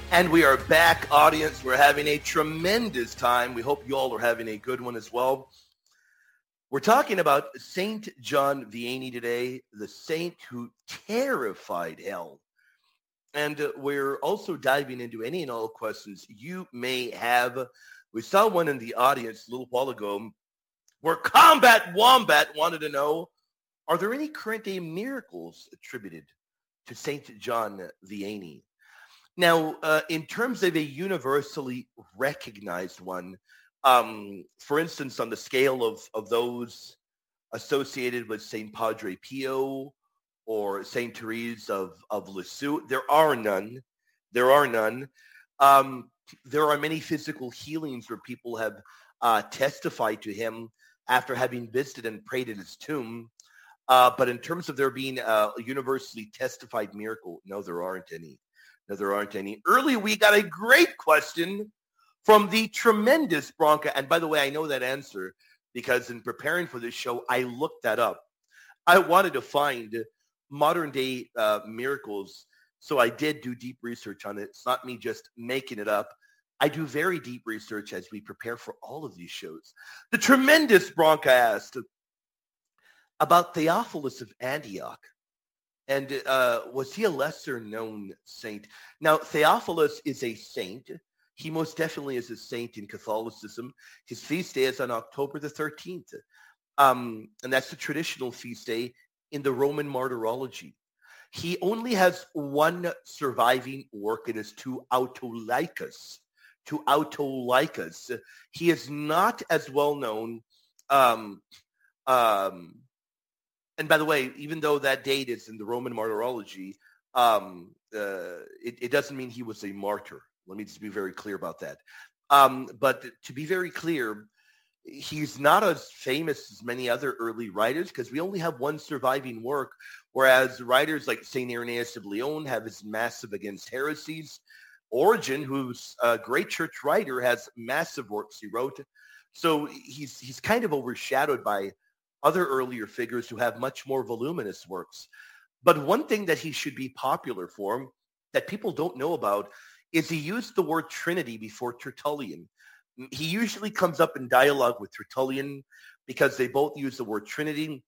And we are back, audience. We're having a tremendous time. We hope you all are having a good one as well. We're talking about Saint John Vianney today, the saint who terrified hell. And we're also diving into any and all questions you may have. We saw one in the audience a little while ago where Combat Wombat wanted to know, are there any current day miracles attributed to Saint John Vianney? Now, in terms of a universally recognized one, for instance, on the scale of those associated with St. Padre Pio or St. Therese of Lisieux, there are none. There are none. There are many physical healings where people have testified to him after having visited and prayed in his tomb. But in terms of there being a universally testified miracle, no, there aren't any. No, there aren't any. Earlier, we got a great question from the tremendous Bronca. And by the way, I know that answer because in preparing for this show, I looked that up. I wanted to find modern day miracles. So I did do deep research on it. It's not me just making it up. I do very deep research as we prepare for all of these shows. The tremendous Bronca asked about Theophilus of Antioch. And was he a lesser known saint? Now, Theophilus is a saint. He most definitely is a saint in Catholicism. His feast day is on October the 13th. And that's the traditional feast day in the Roman martyrology. He only has one surviving work, and it's to Autolycus. To Autolycus. He is not as well known. And by the way, even though that date is in the Roman martyrology, it doesn't mean he was a martyr. Let me just be very clear about that. But to be very clear, he's not as famous as many other early writers because we only have one surviving work, whereas writers like St. Irenaeus of Lyon have his Massive Against Heresies. Origen, who's a great church writer, has massive works he wrote. So he's kind of overshadowed by other earlier figures who have much more voluminous works. But one thing that he should be popular for that people don't know about is he used the word Trinity before Tertullian. He usually comes up in dialogue with Tertullian because they both use the word Trinity.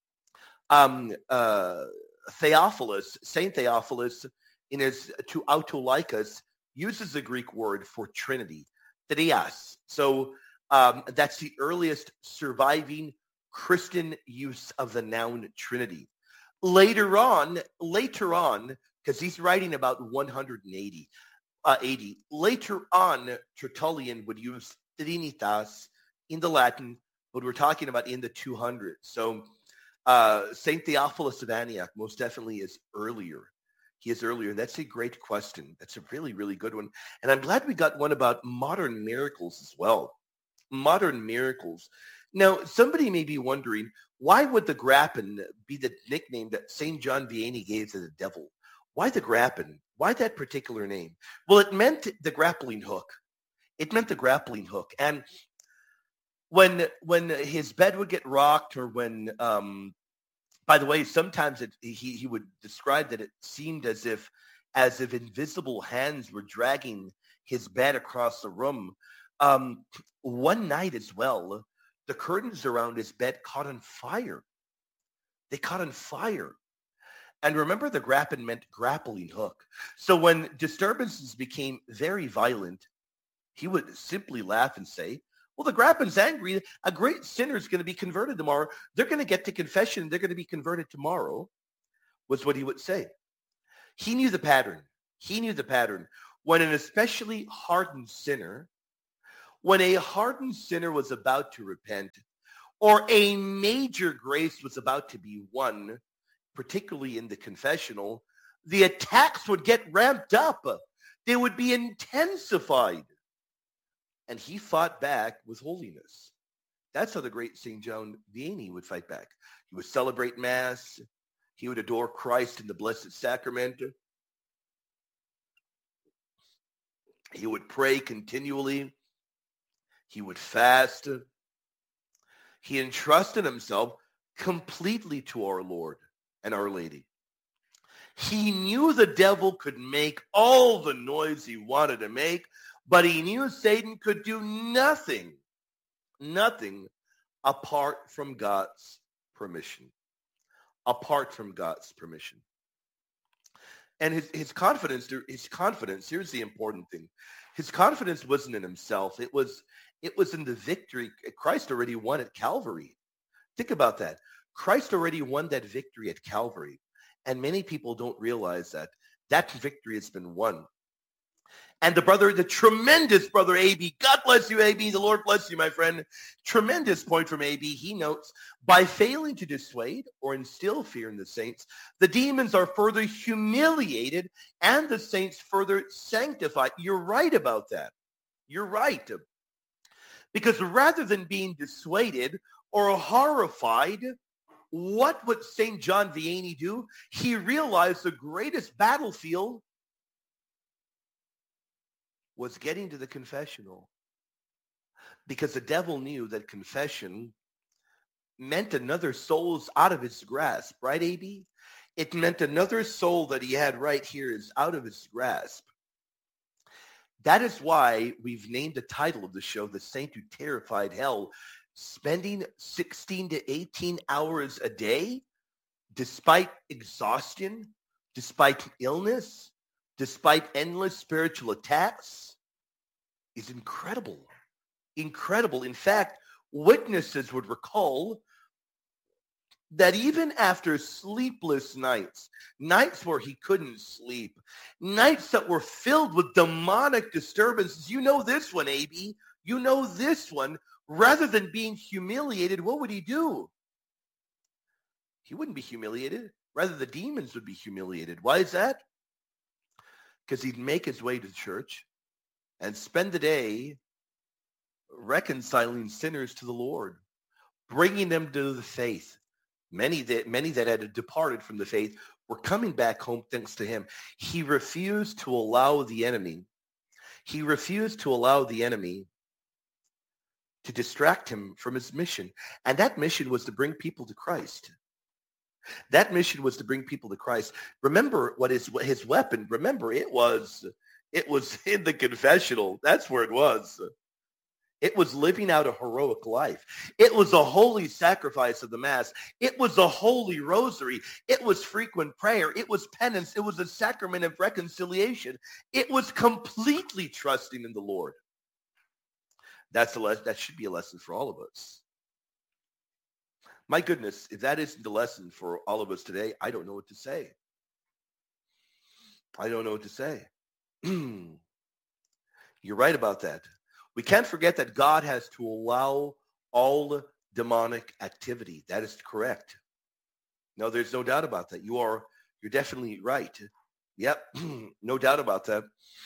Theophilus, Saint Theophilus, in his To Autolycus, uses the Greek word for Trinity, Therias. So that's the earliest surviving Christian use of the noun Trinity. Later on, because he's writing about 180 AD, later on, Tertullian would use Trinitas in the Latin, but we're talking about in the 200s. So St. Theophilus of Antioch most definitely is earlier. He is earlier. That's a great question. That's a really, really good one. And I'm glad we got one about modern miracles as well. Modern miracles. Now, somebody may be wondering, why would the Grappen be the nickname that St. John Vianney gave to the devil? Why the Grappen? Why that particular name? Well, it meant the grappling hook. It meant the grappling hook. And when his bed would get rocked or when, by the way, sometimes he would describe that it seemed as if invisible hands were dragging his bed across the room. One night as well, the curtains around his bed caught on fire. They caught on fire. And remember, the Grappen meant grappling hook. So when disturbances became very violent, he would simply laugh and say, well, the Grappen's angry. A great sinner is going to be converted tomorrow. They're going to get to confession. They're going to be converted tomorrow, was what he would say. He knew the pattern. He knew the pattern. When an especially hardened sinner, when a hardened sinner was about to repent, or a major grace was about to be won, particularly in the confessional, the attacks would get ramped up. They would be intensified. And he fought back with holiness. That's how the great St. John Vianney would fight back. He would celebrate Mass. He would adore Christ in the Blessed Sacrament. He would pray continually. He would fast. He entrusted himself completely to our Lord and Our Lady. He knew the devil could make all the noise he wanted to make, but he knew Satan could do nothing apart from God's permission. Apart from God's permission. And his confidence, here's the important thing. His confidence wasn't in himself. It was in the victory Christ already won at Calvary. Think about that. Christ already won that victory at Calvary. And many people don't realize that victory has been won. And the tremendous brother AB, God bless you, AB, the Lord bless you, my friend. Tremendous point from AB. He notes, by failing to dissuade or instill fear in the saints, the demons are further humiliated and the saints further sanctified. You're right about that. You're right. Because rather than being dissuaded or horrified, what would St. John Vianney do? He realized the greatest battlefield was getting to the confessional, because the devil knew that confession meant another soul's out of his grasp, right, AB? It meant another soul that he had right here is out of his grasp. That is why we've named the title of the show, The Saint Who Terrified Hell. Spending 16 to 18 hours a day, despite exhaustion, despite illness, despite endless spiritual attacks, is incredible. Incredible. In fact, witnesses would recall that even after sleepless nights, nights where he couldn't sleep, nights that were filled with demonic disturbances, you know this one, AB, you know this one, rather than being humiliated, what would he do? He wouldn't be humiliated. Rather, the demons would be humiliated. Why is that? Because he'd make his way to church and spend the day reconciling sinners to the Lord, bringing them to the faith. Many that had departed from the faith were coming back home thanks to him. He refused to allow the enemy. He refused to allow the enemy to distract him from his mission. And that mission was to bring people to Christ. That mission was to bring people to Christ. Remember what his weapon, remember, it was in the confessional. That's where it was. It was living out a heroic life. It was a holy sacrifice of the Mass. It was a holy rosary. It was frequent prayer. It was penance. It was a sacrament of reconciliation. It was completely trusting in the Lord. That should be a lesson for all of us. My goodness, if that isn't the lesson for all of us today, I don't know what to say. I don't know what to say. You're right about that. We can't forget that God has to allow all demonic activity. That is correct. No, there's no doubt about that. You're definitely right. Yep, no doubt about that.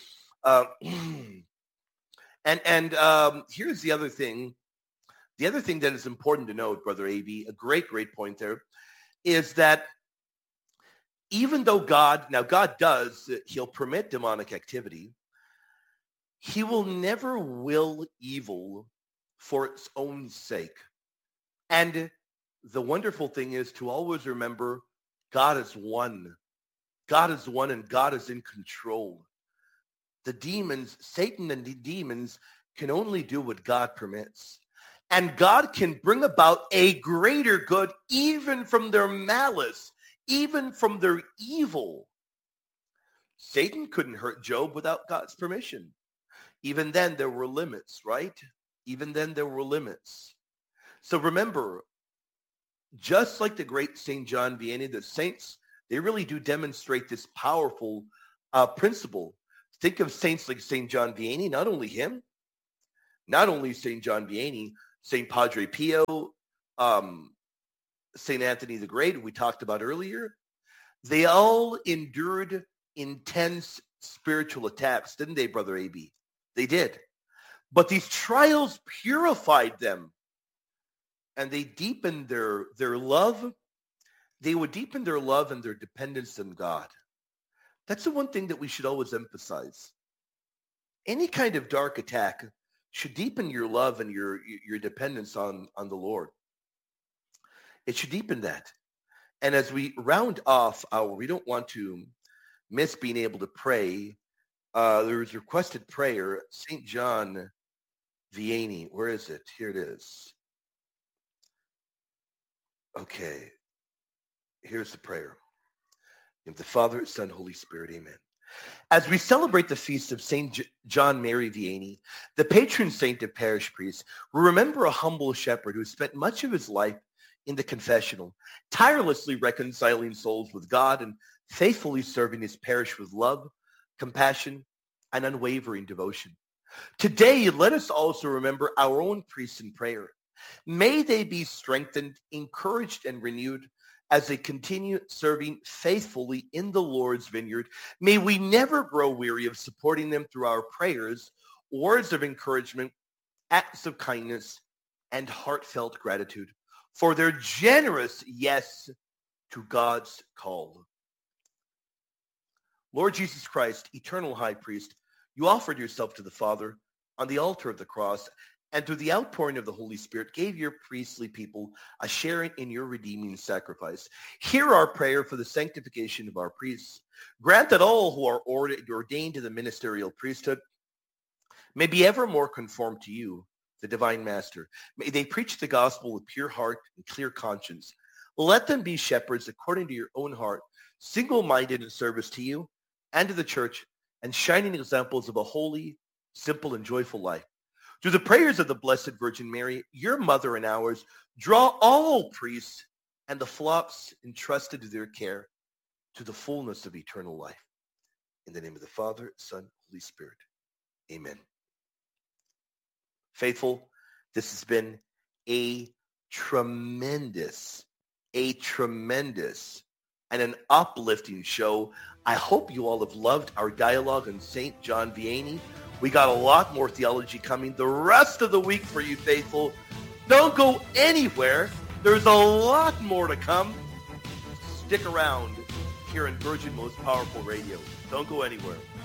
Here's the other thing. The other thing that is important to note, Brother AB, a great point there, is that even though God does, he'll permit demonic activity, he will never will evil for its own sake. And the wonderful thing is to always remember God is one. God is one and God is in control. The demons, Satan and the demons, can only do what God permits. And God can bring about a greater good even from their malice, even from their evil. Satan couldn't hurt Job without God's permission. Even then, there were limits, right? Even then, there were limits. So remember, just like the great St. John Vianney, the saints, they really do demonstrate this powerful principle. Think of saints like St. John Vianney, not only him, not only St. John Vianney, St. Padre Pio, St. Anthony the Great, we talked about earlier. They all endured intense spiritual attacks, didn't they, Brother AB? They did. But these trials purified them, and they deepened their love. They would deepen their love and their dependence on God. That's the one thing that we should always emphasize. Any kind of dark attack should deepen your love and your dependence on the Lord. It should deepen that. And as we round off we don't want to miss being able to pray. There was requested prayer, St. John Vianney. Where is it? Here it is. Okay. Here's the prayer. In the Father, Son, Holy Spirit, amen. As we celebrate the feast of St. John Mary Vianney, the patron saint of parish priests, we remember a humble shepherd who spent much of his life in the confessional, tirelessly reconciling souls with God and faithfully serving his parish with love, compassion, and unwavering devotion. Today, let us also remember our own priests in prayer. May they be strengthened, encouraged, and renewed as they continue serving faithfully in the Lord's vineyard. May we never grow weary of supporting them through our prayers, words of encouragement, acts of kindness, and heartfelt gratitude for their generous yes to God's call. Lord Jesus Christ, eternal high priest, you offered yourself to the Father on the altar of the cross, and through the outpouring of the Holy Spirit gave your priestly people a share in your redeeming sacrifice. Hear our prayer for the sanctification of our priests. Grant that all who are ordained to the ministerial priesthood may be ever more conformed to you, the divine master. May they preach the gospel with pure heart and clear conscience. Let them be shepherds according to your own heart, single-minded in service to you and to the church, and shining examples of a holy, simple, and joyful life. Through the prayers of the Blessed Virgin Mary, your mother and ours, draw all priests and the flocks entrusted to their care to the fullness of eternal life. In the name of the Father, Son, Holy Spirit. Amen. Faithful, this has been a tremendous, and an uplifting show. I hope you all have loved our dialogue on St. John Vianney. We got a lot more theology coming the rest of the week for you, faithful. Don't go anywhere. There's a lot more to come. Stick around here in Virgin Most Powerful Radio. Don't go anywhere.